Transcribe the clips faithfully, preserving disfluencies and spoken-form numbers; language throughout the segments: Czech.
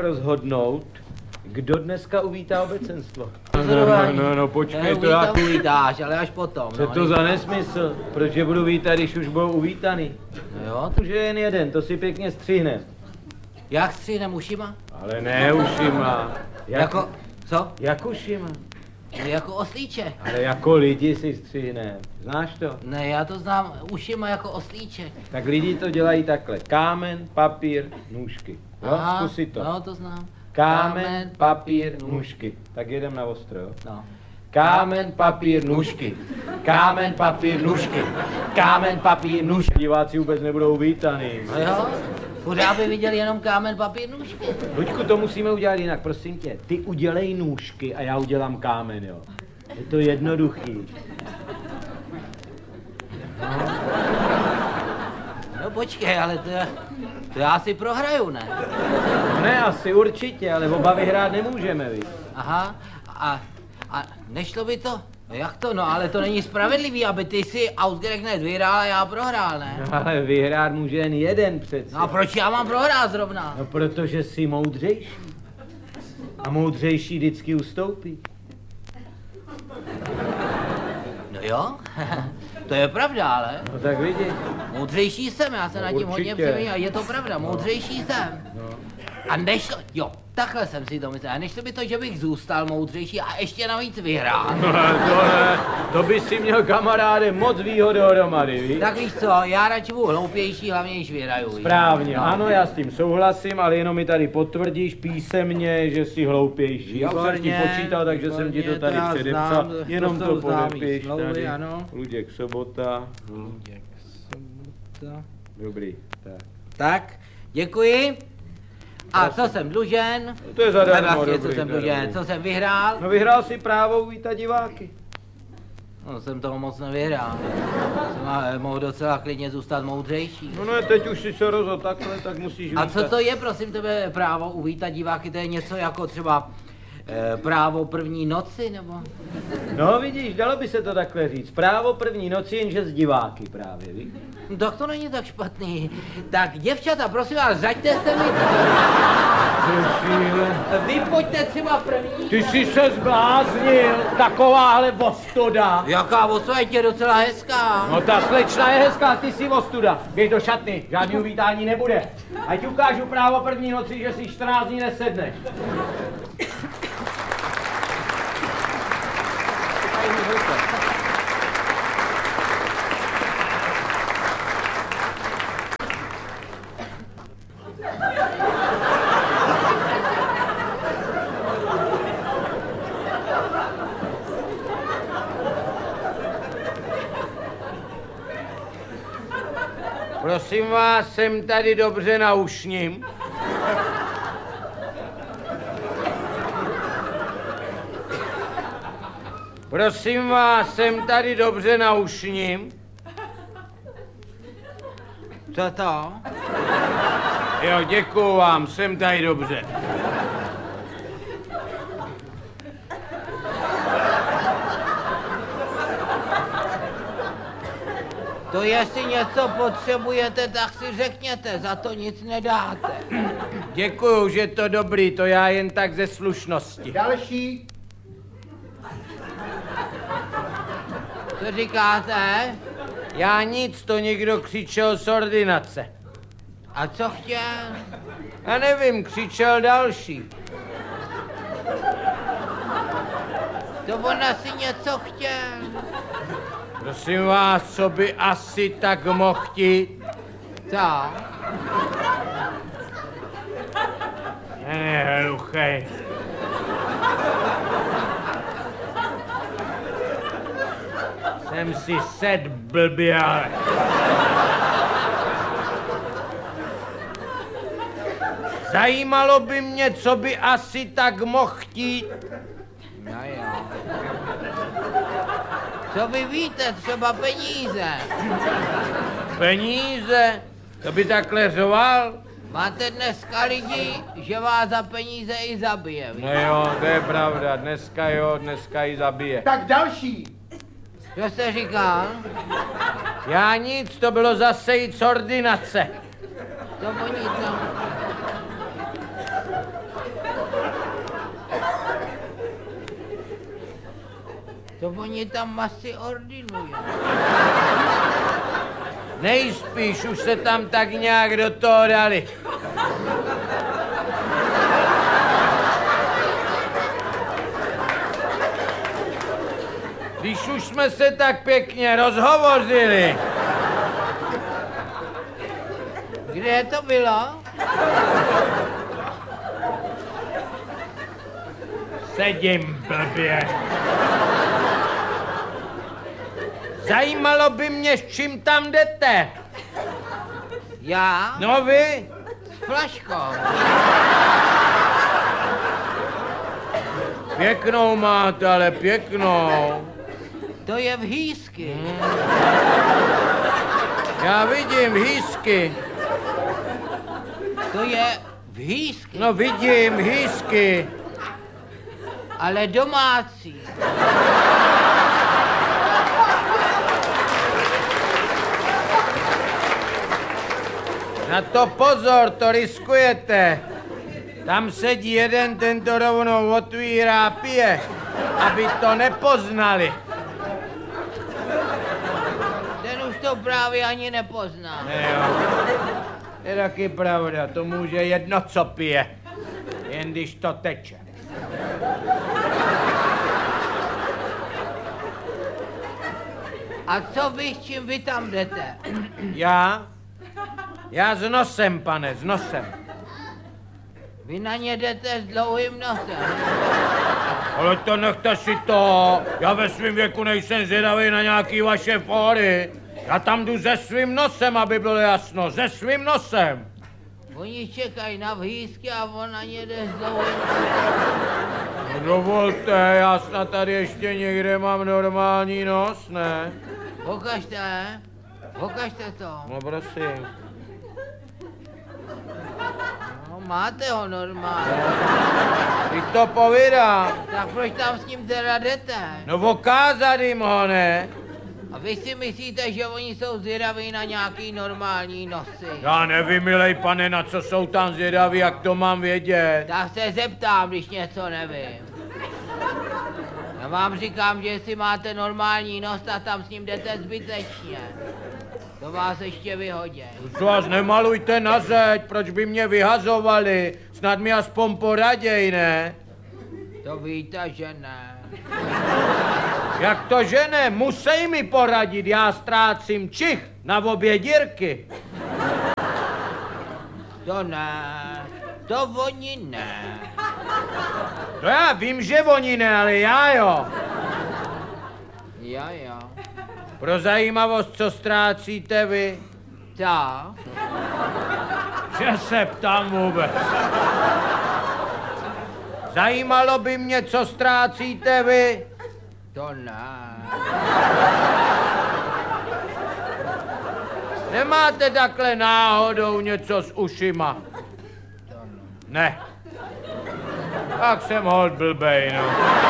rozhodnout, kdo dneska uvítá obecenstvo. No, no, no, no, no počkej, to já... uvítáš, ale až potom. Co no, to za nesmysl? Proč je budu vítat, když už budou uvítaný? No jo. Už je jen jeden, to si pěkně střihnem. Jak střihnem ušima? Ale ne ušima. Jak... Jako, co? Jak ušima? Jako oslíček. Ale jako lidi si střihnem. Znáš to? Ne, já to znám ušima jako oslíček. Tak lidi to dělají takhle. Kámen, papír, nůžky. Jo, Aha, zkusi to. No, to znám. Kámen, papír, nůžky. Tak jedem na ostro, jo? No. Kámen, papír, nůžky. Kámen, papír, nůžky. Kámen, papír, nůžky. Diváci vůbec nebudou vítaný. No jo, chudá by viděl jenom kámen, papír, nůžky. Luďku, to musíme udělat jinak, prosím tě. Ty udělej nůžky a já udělám kámen, jo. Je to jednoduchý. No, no počkej, ale to, to já si prohraju, ne? Ne, asi určitě, ale oba vyhrát nemůžeme, víš. Aha, a, a nešlo by to? No jak to? No ale to není spravedlivý, aby ty si ausgerechnet vyhrál a já prohrál, ne? No, ale vyhrát může jen jeden přeci. No a proč já mám prohrát zrovna? No protože jsi moudřejší. A moudřejší vždycky ustoupí. No jo, to je pravda, ale. No tak vidíš. Moudřejší jsem, já se No, nad tím hodně určitě. přemýšlím a je to pravda, moudřejší jsem. No. A nešlo, jo, takhle jsem si to myslel, a nešlo by to, že bych zůstal moudřejší a ještě navíc vyhrál. No, to ne, to by si měl kamaráde moc výhod dohromady, víš? Tak víš co, já radši budu hloupější, hlavně když vyhraju. víš? Správně, No. ano, já s tím souhlasím, ale jenom mi tady potvrdíš písemně, že jsi hloupější. Já už jsem s tím Výborně, počítal, takže jsem ti to výborně, tady to já předepsal. znám, Jenom to to jsou známý podepiš smlouvy, tady. ano. Luděk Sobota. Luděk Sobota. Dobrý, tak. Tak, děkuji. A co jsem dlužen? To je zadarmo, Vlastně, co dobrý, jsem dobrý. dlužen, co jsem vyhrál? No vyhrál si právo uvítat diváky. No jsem toho moc nevyhrál. Jsem eh, mohl docela klidně zůstat moudřejší. No ne, teď už si se rozhodl takhle, tak musíš A vítat. co to je, prosím tebe, právo uvítat diváky? To je něco jako třeba eh, právo první noci, nebo? No vidíš, dalo by se to takhle říct. Právo první noci, jenže z diváky právě, víš? No, tak to není tak špatný. Tak děvčata, prosím vás, řaďte se mi. Vy pojďte třeba první. Ty jsi se zbláznil, takováhle ostuda. Jaká osa je tě docela hezká. No ta slečna je hezká, ty jsi ostuda. Běž do šatny, žádný uvítání nebude. Ať ukážu právo první noci, že si čtrnáct dní nesedneš. Prosím vás, jsem tady dobře na ušním. Prosím vás, jsem tady dobře na ušním. Co to? Jo, děkuju vám, jsem tady dobře. To jestli něco potřebujete, tak si řekněte, za to nic nedáte. Děkuju, že to dobrý, to já jen tak ze slušnosti. Další. Co říkáte? Já nic, to někdo křičel z ordinace. A co chtěl? Já nevím, křičel další. To on asi něco chtěl. Prosím vás, co by asi tak mohl chtít? Co? Ne, hluchej. Jsem si sed blbě, ale... Zajímalo by mě, co by asi tak mohl chtít. No jo. Co vy víte, třeba peníze? Peníze? To by takhle řoval? Máte dneska lidi, že vás za peníze i zabije, víš? No jo, to je pravda, dneska jo, dneska ji zabije. Tak další. Co jste říkal? Já nic, to bylo zase jít z ordinace. To oni tam... To oni tam asi ordinují. Nejspíš už se tam tak nějak do toho dali. Když už jsme se tak pěkně rozhovořili. Kde to bylo? Sedím blbě. Zajímalo by mě, s čím tam jdete. Já? No vy? S flaškou. Pěknou máte, ale pěknou. To je v hýsky. Hmm. Já vidím hýsky. To je v hýsky. No vidím hýsky. Ale domácí. Na to pozor, to riskujete. Tam sedí jeden, ten to rovnou otvírá, pije, aby to nepoznali. Ten už to právě ani nepozná. Ne jo. Je taky pravda, to může jedno, co pije, jen když to teče. A co vy, s čím vy tam jdete? Já? Já s nosem, pane, s nosem. Vy na ně jdete s dlouhým nosem. Ale to nechte si to. Já ve svém věku nejsem zvědavý na nějaký vaše fóry. Já tam jdu se svým nosem, aby bylo jasno, se svým nosem. Oni čekají na vhýzky a on na ně jde s dlouhým nosem. No dovolte, já snad tady ještě někde mám normální nos, ne? Pokažte, pokažte to. No prosím. No, máte ho normálně. Teď to povídám. Tak proč tam s ním teda jdete? No okázat jim ho, ne? A vy si myslíte, že oni jsou zvědaví na nějaký normální nosy? Já nevím, milej pane, na co jsou tam zvědaví, jak to mám vědět. Tak se zeptám, když něco nevím. Já vám říkám, že jestli máte normální nos, tak tam s ním jdete zbytečně. To vás ještě vyhodí. Už vás nemalujte na zeď, proč by mě vyhazovali? Snad mi aspoň poraděj, ne? To víte, že ne. Jak to, že ne? Musej mi poradit, já ztrácím čich na obě dírky. To ne, to oni ne. To já vím, že oni ne, ale já jo. Já jo. Pro zajímavost, co ztrácíte vy? Tak. Že se ptám vůbec. Zajímalo by mě, co ztrácíte vy? To ne. Nemáte takhle náhodou něco s ušima? To ne. Ne. Tak jsem holt blbej, no.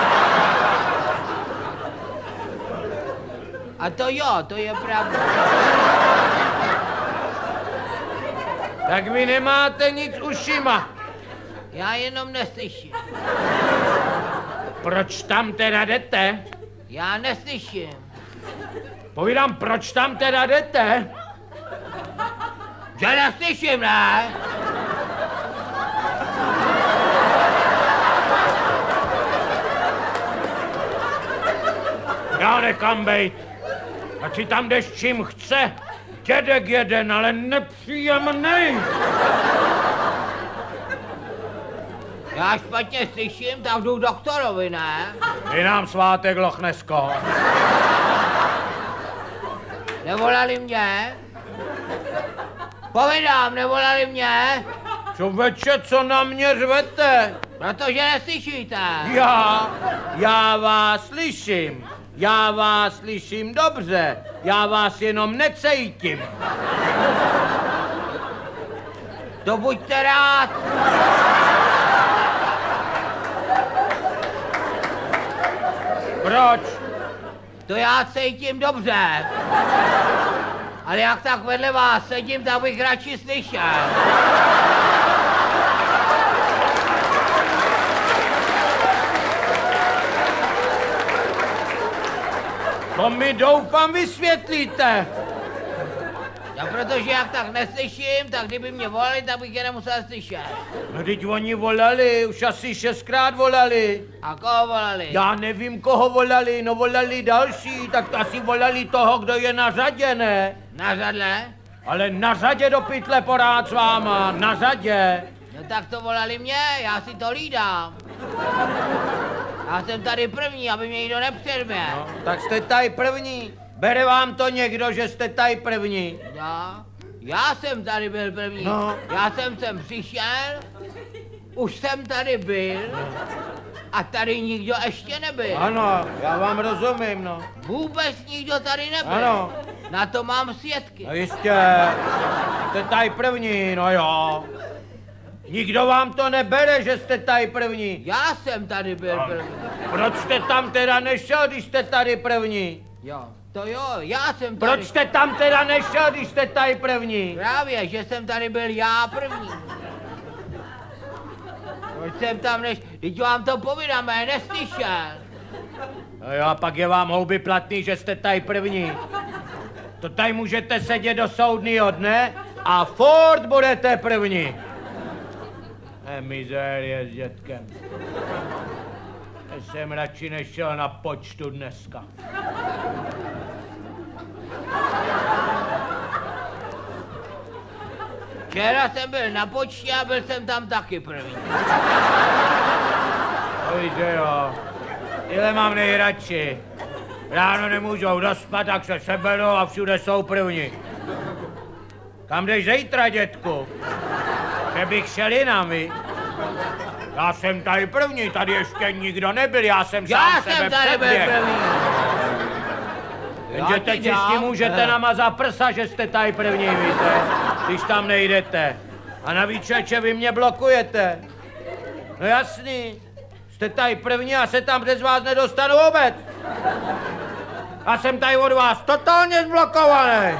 A to jo, to je pravda. Tak vy nemáte nic s ušima. Já jenom neslyším. Proč tam teda jdete? Já neslyším. Povídám, proč tam teda jdete? Že neslyším, ne? Já nechám bejt. Ať si tam jdeš čím chce. Dědek jeden, ale nepříjemný. Já špatně slyším, tak jdu k doktorovi, ne? Je nám svátek, Lochnesko. Nevolali mě? Povídám, nevolali mě? Čověče, co na mě řvete? Protože neslyšíte. Já, já vás slyším. Já vás slyším dobře. Já vás jenom necítím. To buďte rád. Proč? To já cítím dobře. Ale jak tak vedle vás sedím, tak bych radši slyšel. mi doufám vysvětlíte. No protože jak tak neslyším, tak kdyby mě volali, tak bych je nemusel slyšet. No teď oni volali, už asi šestkrát volali. A koho volali? Já nevím, koho volali, no volali další, tak to asi volali toho, kdo je na řadě, ne? Na řadle? Ale na řadě do pytle porád s váma, na řadě. No tak to volali mě, já si to lídám. Já jsem tady první, aby mě nikdo nepředměl. No, tak jste tady první. Bere vám to někdo, že jste tady první? Já? Já jsem tady byl první. No. Já jsem sem přišel, už jsem tady byl a tady nikdo ještě nebyl. Ano, já vám rozumím, no. Vůbec nikdo tady nebyl. Ano. Na to mám svědky. No jistě, jste tady první, no jo. Nikdo vám to nebere, že jste tady první. Já jsem tady byl první. Proč jste tam teda nešel, když jste tady první? Jo, to jo, já jsem tady. Proč jste tam teda nešel, když jste tady první? Právě, že jsem tady byl já první. Proč jsem tam než... Teď vám to povídám, já neslyšel. No jo, pak je vám houby platný, že jste tady první. To tady můžete sedět do soudního dne a furt budete první. Ne, mizérie s dětkem. Já jsem radši nešel na počtu dneska. Včera jsem byl na počtě a byl jsem tam taky první. To víte jo, tyhle mám nejradši. Ráno nemůžou dospat, tak se seberou a všude jsou první. Kam jdeš zítra, dětku? Že bych šel jinam, vy? Já jsem tady první, tady ještě nikdo nebyl, já jsem Já sám jsem sebe tady byl předběhl. první. Jenže teď si s tím můžete namazat prsa, že jste tady první, víte, když tam nejdete. A navíc, čeče, vy mě blokujete. No jasný, jste tady první a se tam přes vás nedostanu vůbec. Já jsem tady od vás totálně zblokovaný.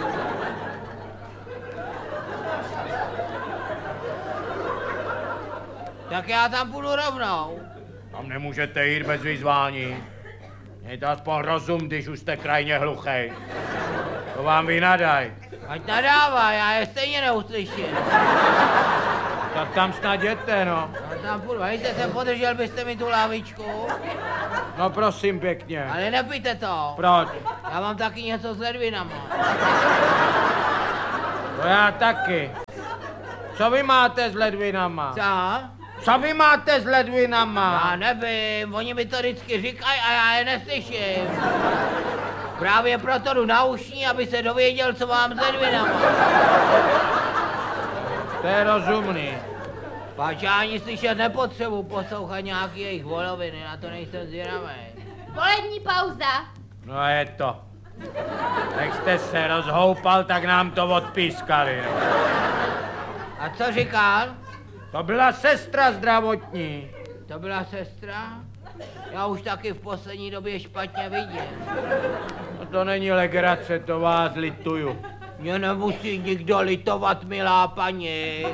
Tak já tam půjdu rovnou. Tam nemůžete jít bez vyzvání. Mějte aspoň rozum, když už jste krajně hluchej. To vám vynadaj. Ať nadává, já je stejně neuslyším. Tak tam snad jděte, no. Já tam půjdu, hejte se, podržel byste mi tu lávičku. No prosím pěkně. Ale nepijte to. Proč? Já mám taky něco s ledvinama. To já taky. Co vy máte s ledvinama? Co? Co vy máte s ledvinama? Já nevím, oni mi to vždycky říkají a já je neslyším. Právě proto jdu na ušní, aby se dověděl, co mám s ledvinama. To je rozumný. Pač já ani slyšet nepotřebuji poslouchat nějaký jejich voloviny, na to nejsem zvědavý. Polední pauza. No a je to. Jak jste se rozhoupal, tak nám to odpískali. No. A co říkal? To byla sestra zdravotní. To byla sestra? Já už taky v poslední době špatně vidím. No to není legrace, to vás lituju. Mě nemusí nikdo litovat, milá paní.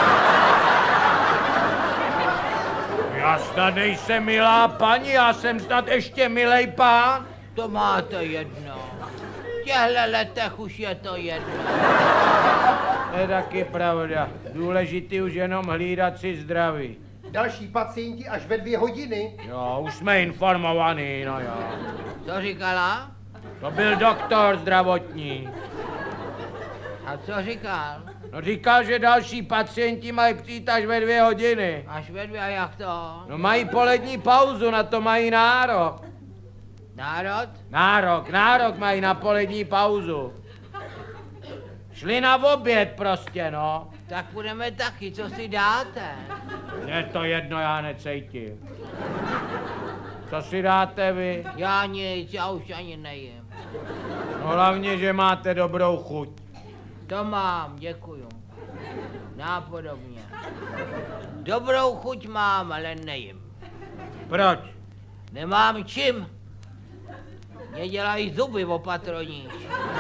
Já snad nejsem milá paní, já jsem snad ještě milej pán. To máte jedno. V těchto letech už je to jedno. To je taky pravda. Důležitý už jenom hlídat si zdraví. Další pacienti až ve dvě hodiny. Jo, už jsme informovaní, no jo. Co říkala? To byl doktor zdravotní. A co říkal? No říkal, že další pacienti mají přijít až ve dvě hodiny. Až ve dvě a jak to? No mají polední pauzu, na to mají nárok. Národ? Nárok, nárok mají na polední pauzu. Šli na oběd prostě, no. Tak půjdeme taky, co si dáte? Je to jedno, já necítím. Co si dáte vy? Já nic, já už ani nejím. No hlavně, že máte dobrou chuť. To mám, děkuju. Nápodobně. Dobrou chuť mám, ale nejím. Proč? Nemám čím. Mě dělají zuby opatroníž.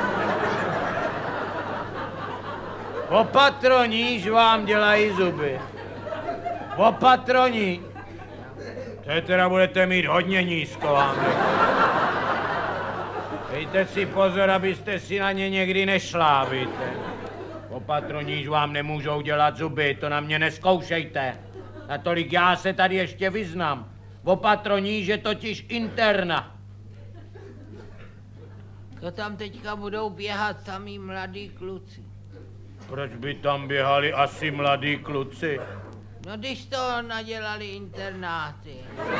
Opatroníž vám dělají zuby. Opatroní. To je teda budete mít hodně nízko, vám řeknu. Dejte si pozor, abyste si na ně někdy nešla, víte. Opatroníž vám nemůžou dělat zuby, to na mě neskoušejte. Natolik já se tady ještě vyznám. Opatroníž je totiž interna. To tam teďka budou běhat samý mladí kluci. Proč by tam běhali asi mladí kluci? No když to nadělali internáty.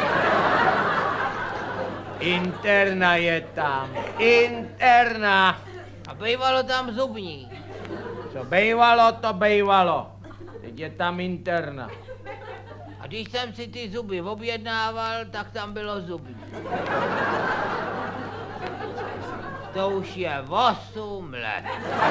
Interna je tam. Interna. A bývalo tam zubní. Co bejvalo, to bejvalo. Teď je tam interna. A když jsem si ty zuby objednával, tak tam bylo zubní. To už je osm let.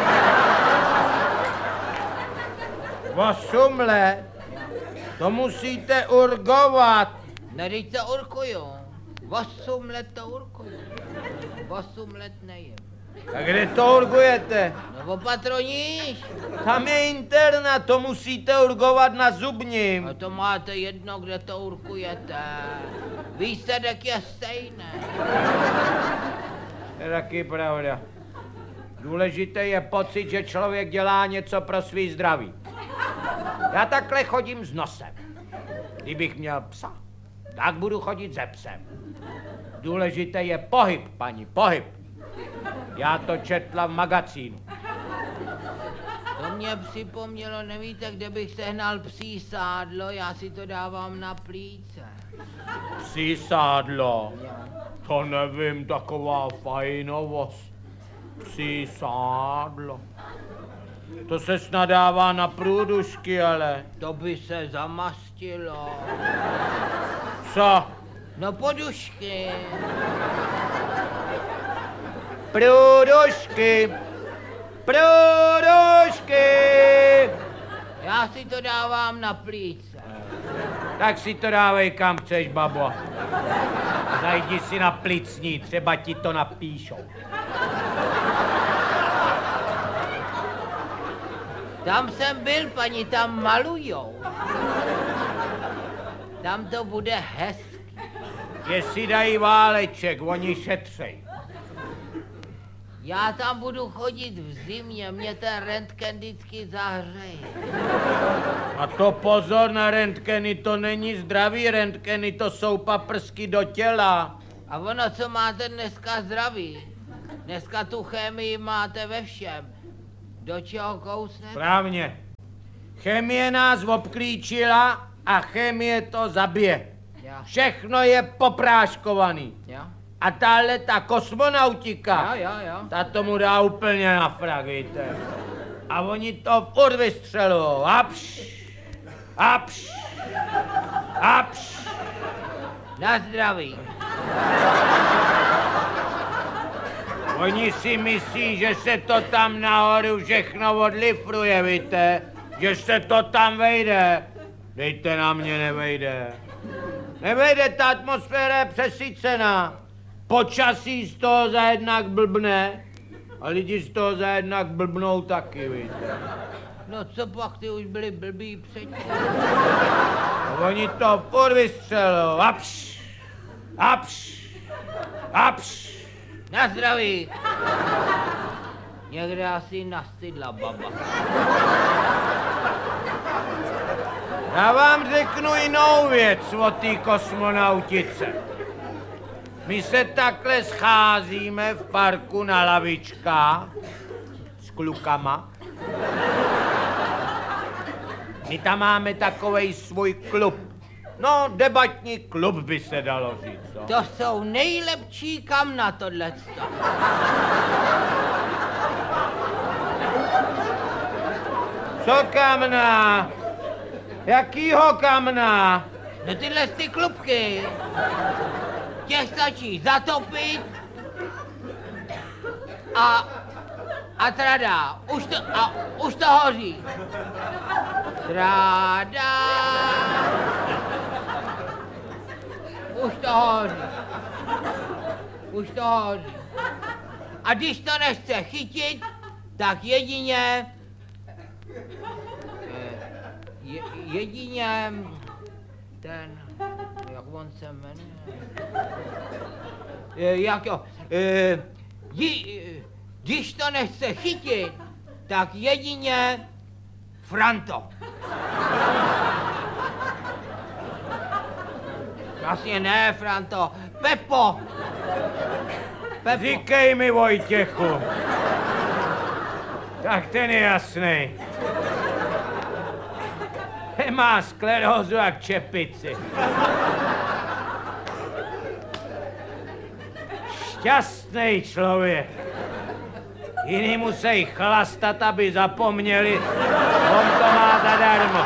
Osm let? To musíte urgovat. No teď to urkuju. Osm let to urkuju. Osm let nejem. A kde to urgujete? No opatroníš. Tam je interna, to musíte urgovat na zubním. A to máte jedno, kde to urkujete. Výsledek je stejný. To je taky pravda. Důležité je pocit, že člověk dělá něco pro svý zdraví. Já takhle chodím s nosem. Kdybych měl psa, tak budu chodit se psem. Důležité je pohyb, paní, pohyb. Já to četla v magazínu. To mě připomnělo, nevíte, kde bych sehnal psí sádlo, já si to dávám na plíce. Psí sádlo? To nevím, taková fajnovost. Psí sádlo. To se snad dává na průdušky, ale... To by se zamastilo. Co? No podušky. Průdušky. Průdušky. Já si to dávám na plíce. Tak si to dávej kam chceš, babo. Zajdi si na plicní, třeba ti to napíšou. Tam jsem byl, paní, tam malujou. Tam to bude hezky. Jestli dají váleček, oni šetřej. Já tam budu chodit v zimě, mě ten rentgen vždycky zahřeje. A to pozor na rentgeny, to není zdravý rentgeny, to jsou paprsky do těla. A ono, co máte dneska zdraví? Dneska tu chemii máte ve všem. Do čeho kousnete? Správně. Chemie nás obklíčila a chemie to zabije. Jo. Všechno je popráškovaný. Jo? A tahle ta kosmonautika, Jo, jo, jo. ta tomu dá úplně na frak, víte. A oni to furt vystřelujou. Apš, apš, apš. Na zdraví. Oni si myslí, že se to tam nahoru všechno odlifruje, víte? Že se to tam vejde. Dejte na mě, nevejde. Nevejde, ta atmosféra je přesycená. Počasí z toho zajednak blbne a lidi z toho zajednak blbnou taky, víte. No co pak, ty už byli blbý předtím. A oni to furt vystřelou. Apš, apš, apš. Na zdraví. Někde asi nastydla baba. Já vám řeknu jinou věc o té kosmonautice. My se takhle scházíme v parku na lavičkách s klukama. My tam máme takovej svůj klub. No, debatní klub by se dalo říct, co? To jsou nejlepší kam na tohleto. Co kamna? Jakýho kamna? No tyhle ty klubky. Těch stačí zatopit a, a trada. Už to, a už to hoří. Trada. Už to hoří. Už to hoří. A když to nechce chytit, tak jedině... Je, jedině... Ten... Jak on se jmenuje? Je, jak jo? Je, Di, když to nechce chytit, tak jedině Franto. Vlastně ne, Franto, Pepo. Pepo. Říkej mi, Vojtěchu. Tak ten je jasný. Má sklerózu jak čepici. Šťastný člověk. Jiní musí chlastat, aby zapomněli. On to má zadarmo.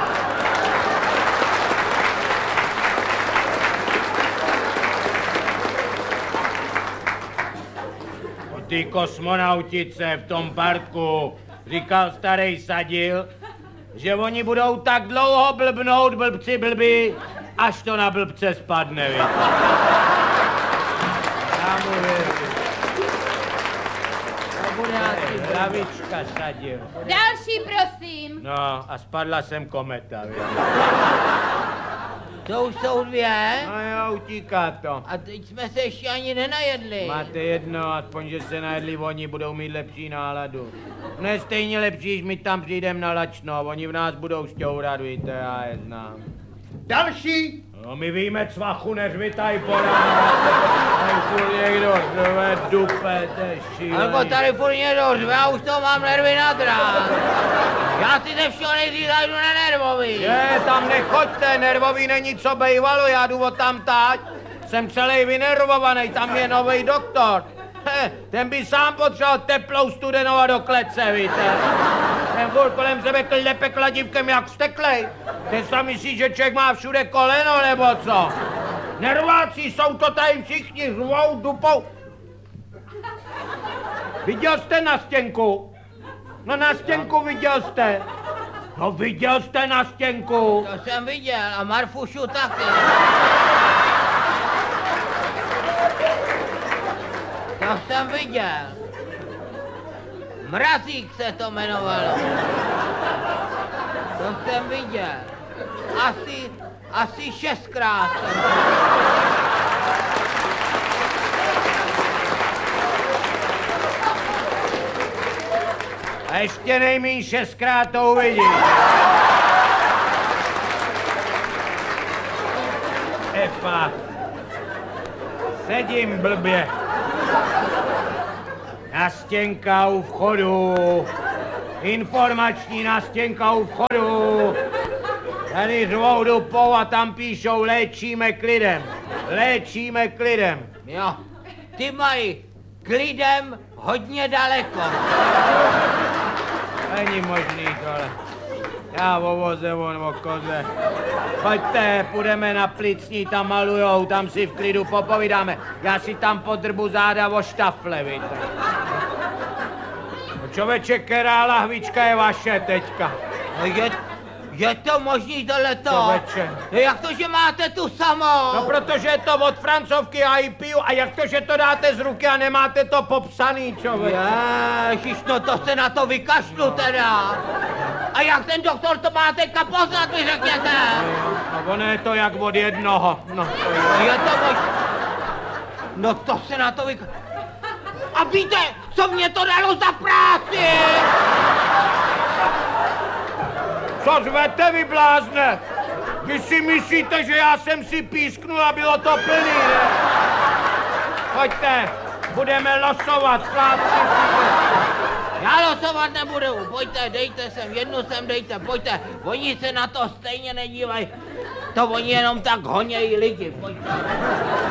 O té kosmonautice v tom parku říkal starý Sadil, že oni budou tak dlouho blbnout, blbci blbí, až to na blbce spadne, víte. Já mu věřím. To bude asi Hlavička Sadil. Další, prosím. No a spadla jsem kometa, víte. To už jsou dvě. No jo, utíká to. A teď jsme se ještě ani nenajedli. Máte jedno, aspoň, že se najedli, oni budou mít lepší náladu. No je stejně lepší, když my tam přijdem na lačno, oni v nás budou šťourat, víte, já je znám. Další. No my víme cvachu, než vy tady podáme. Tady furt někdo řve, dupe, to je šílený. Alko tady furt někdo řve, já už to mám nervy na drát. Já si ze všeho nejdřív zajdu na nervový. Je, tam nechoďte, nervový není co bejvalo, já jdu od tam tať. Jsem celý vynervovaný, tam je nový doktor. He, ten by sám potřeboval teplou studenou a do klece, víte. Ten furt kolem sebe klepe kladívkem jak steklej. Ten se myslí, že člověk má všude koleno, nebo co? Nerváci jsou to tady všichni, řvou, dupou. Viděl jste na stěnku? No na stěnku viděl jste. No viděl jste na stěnku. To jsem viděl a Marfušu taky. To jsem viděl. Mrazík se to jmenovalo. To jsem viděl. Asi, asi šestkrát jsem to A ještě nejmíň šestkrát to uvidíš. Epa. Sedím blbě. Nastěnka u vchodu. Informační nastěnka u vchodu. Tady řvou dupou a tam píšou léčíme klidem. Léčíme klidem. Jo, ty mají klidem hodně daleko. Není možný tohle. Já o voze, on o koze. Pojďte, půjdeme na plicní, tam malujou, tam si v klidu popovídáme. Já si tam podrbu záda o štafle, víte. No člověče, která lahvička je vaše teďka? No je, je to možný tohleto? Člověče. No jak to, že máte tu samou? No protože je to od francovky a ji piju a jak to, že to dáte z ruky a nemáte to popsaný, člověče. Ježiš, no to se na to vykašlu teda. A jak ten doktor to má teďka poznat, vy řekněte? No ono je to jak od jednoho. No, to je. Je to možný. No to se na to vykašlu. A víte, co mě to dalo za práci? Co řvete, vy blázne? Vy si myslíte, že já jsem si písknul a bylo to plný, ne? Pojďte, budeme losovat, chlapci. Já losovat nebudu, pojďte, dejte sem, jednu sem dejte, pojďte. Oni se na to stejně nedívají. To oni jenom tak honějí lidi, pojďte.